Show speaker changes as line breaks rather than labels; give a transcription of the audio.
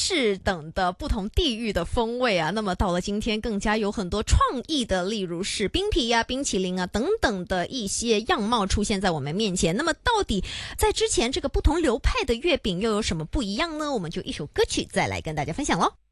市等的不同地域的风味啊。那么到了今天，更加有很多创意的，例如是冰皮啊、冰淇淋啊等等的一些样貌出现在我们面前。那么到底在之前这个不同流派的月饼又有什么不一样呢？我们就一首歌曲再来跟大家分享咯。